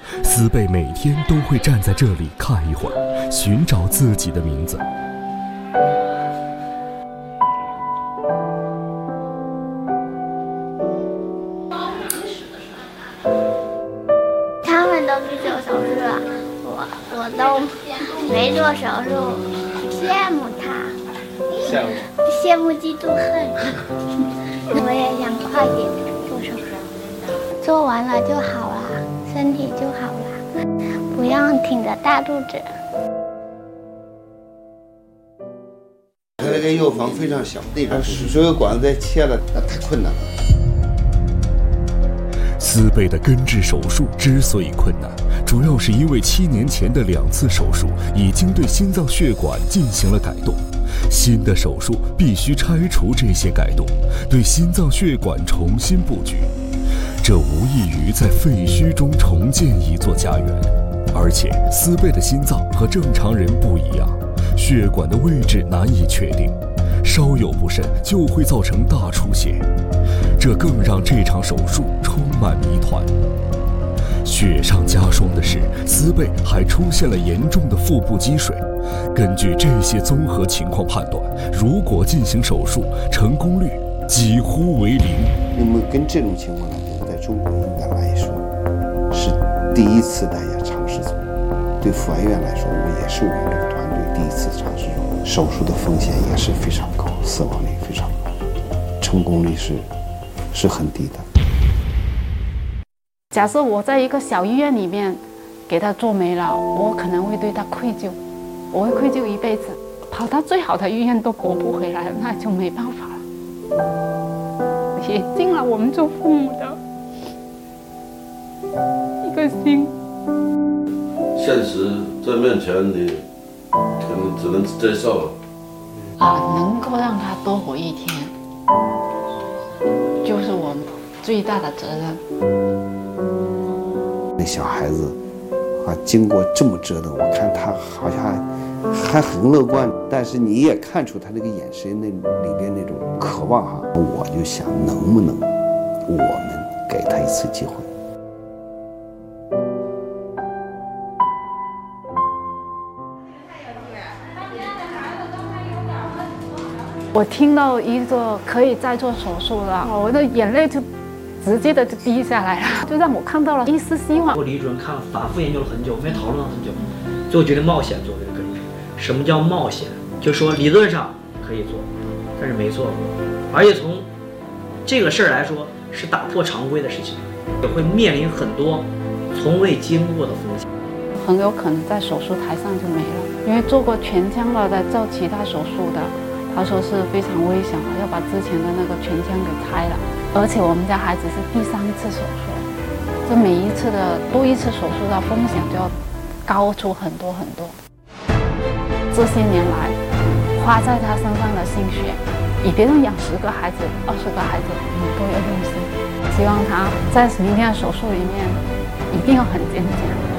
思贝每天都会站在这里看一会儿，寻找自己的名字。 他们都去做手术了，我都没做手术，羡慕他，羡慕嫉妒恨。我也想快点做手术，做完了就好了，身体就好了，不要挺着大肚子。 他那个药房非常小，那边所有管子再切了，那太困难了。 思贝的根治手术之所以困难，主要是因为7年前的2次手术已经对心脏血管进行了改动，新的手术必须拆除这些改动，对心脏血管重新布局，这无异于在废墟中重建一座家园。而且思贝的心脏和正常人不一样，血管的位置难以确定，稍有不慎就会造成大出血，这更让这场手术充满谜团。雪上加霜的是，思贝还出现了严重的腹部积水。根据这些综合情况判断，如果进行手术，成功率几乎为0。 那么跟这种情况来讲，在中国应该来说是第一次大家尝试做，对阜爱院来说，也是我们这个团队第一次尝试做，手术的风险也是非常高，死亡率非常高，成功率是很低的。 假设我在一个小医院里面给他做没了，我可能会对他愧疚，我会愧疚一辈子。跑到最好的医院都驳不回来，那就没办法了。也尽了我们做父母的一个心。 现实在面前，你可能只能接受了。 能够让他多活一天，就是我最大的责任。 那小孩子经过这么折腾，我看他好像还很乐观，但是你也看出他这个眼神那里边那种渴望我就想能不能我们给他一次机会。 我听到一个可以再做手术了，我的眼泪就直接的就滴下来了，就让我看到了一丝希望。 我李主任反复研究了很久，我们也讨论了很久，最后决定冒险做这个根治。什么叫冒险？就说理论上可以做，但是没做过，而且从这个事儿来说是打破常规的事情，也会面临很多从未经过的风险， 很有可能在手术台上就没了。因为做过全腔的，在做其他手术的，他说是非常危险的，要把之前的那个全腔给拆了。而且我们家孩子是第3次手术，这每一次的多一次手术的风险就要高出很多很多。这些年来花在他身上的心血，比别人养10个孩子、20个孩子你都要用心。希望他在明天的手术里面一定要很坚强。